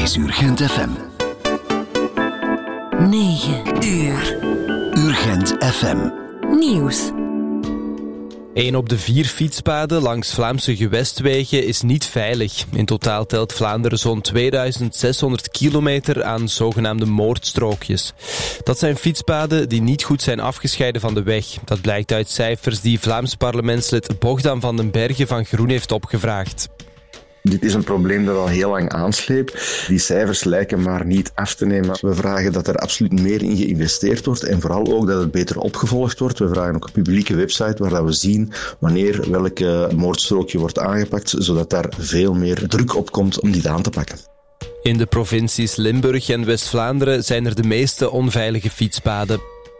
is Urgent FM. 9 uur. Urgent FM. Nieuws. 1 op de 4 fietspaden langs Vlaamse gewestwegen is niet veilig. In totaal telt Vlaanderen zo'n 2600 kilometer aan zogenaamde moordstrookjes. Dat zijn fietspaden die niet goed zijn afgescheiden van de weg. Dat blijkt uit cijfers die Vlaams parlementslid Bogdan van den Bergen van Groen heeft opgevraagd. Dit is een probleem dat al heel lang aansleept. Die cijfers lijken maar niet af te nemen. We vragen dat er absoluut meer in geïnvesteerd wordt en vooral ook dat het beter opgevolgd wordt. We vragen ook een publieke website waar we zien wanneer welke moordstrookje wordt aangepakt, zodat daar veel meer druk op komt om dit aan te pakken. In de provincies Limburg en West-Vlaanderen zijn er de meeste onveilige fietspaden.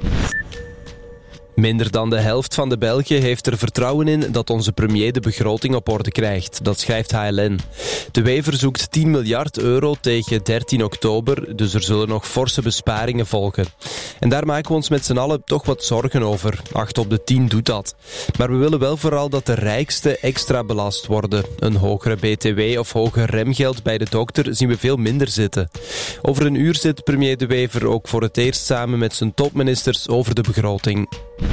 Minder dan de helft van de Belgen heeft er vertrouwen in dat onze premier de begroting op orde krijgt. Dat schrijft HLN. De Wever zoekt 10 miljard euro tegen 13 oktober, dus er zullen nog forse besparingen volgen. En daar maken we ons met z'n allen toch wat zorgen over. 8 op de 10 doet dat. Maar we willen wel vooral dat de rijksten extra belast worden. Een hogere BTW of hoger remgeld bij de dokter zien we veel minder zitten. Over een uur zit premier De Wever ook voor het eerst samen met zijn topministers over de begroting.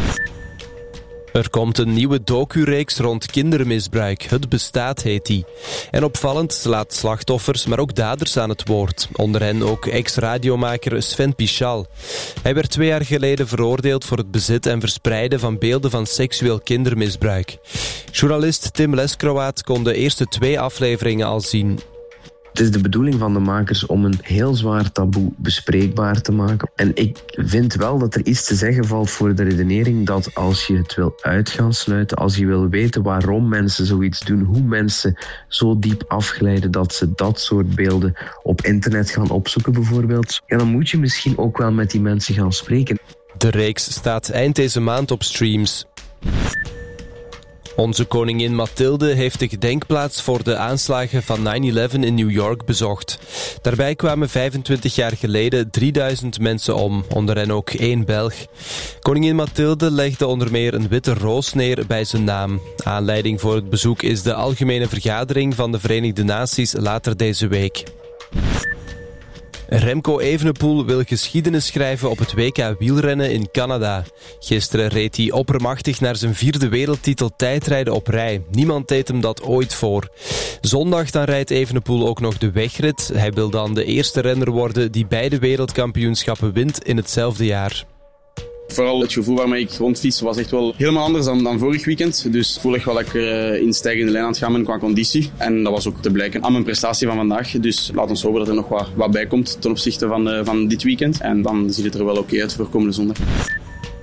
Er komt een nieuwe docu-reeks rond kindermisbruik. Het bestaat, heet die. En opvallend, ze laat slachtoffers, maar ook daders aan het woord. Onder hen ook ex-radiomaker Sven Pichal. Hij werd 2 jaar geleden veroordeeld voor het bezit en verspreiden van beelden van seksueel kindermisbruik. Journalist Tim Leskroaat kon de eerste 2 afleveringen al zien. Het is de bedoeling van de makers om een heel zwaar taboe bespreekbaar te maken. En ik vind wel dat er iets te zeggen valt voor de redenering dat als je het wil uit gaan sluiten, als je wil weten waarom mensen zoiets doen, hoe mensen zo diep afglijden dat ze dat soort beelden op internet gaan opzoeken bijvoorbeeld, ja, dan moet je misschien ook wel met die mensen gaan spreken. De reeks staat eind deze maand op streams. Onze koningin Mathilde heeft de gedenkplaats voor de aanslagen van 9/11 in New York bezocht. Daarbij kwamen 25 jaar geleden 3000 mensen om, onder hen ook 1 Belg. Koningin Mathilde legde onder meer een witte roos neer bij zijn naam. Aanleiding voor het bezoek is de Algemene Vergadering van de Verenigde Naties later deze week. Remco Evenepoel wil geschiedenis schrijven op het WK wielrennen in Canada. Gisteren reed hij oppermachtig naar zijn 4e wereldtitel tijdrijden op rij. Niemand deed hem dat ooit voor. Zondag dan rijdt Evenepoel ook nog de wegrit. Hij wil dan de eerste renner worden die beide wereldkampioenschappen wint in hetzelfde jaar. Vooral het gevoel waarmee ik rondfiets was echt wel helemaal anders dan vorig weekend. Dus voel ik wel dat ik in stijgende lijn aan het gaan ben qua conditie. En dat was ook te blijken aan mijn prestatie van vandaag. Dus laat ons hopen dat er nog wat bij komt ten opzichte van dit weekend. En dan ziet het er wel oké uit voor komende zondag.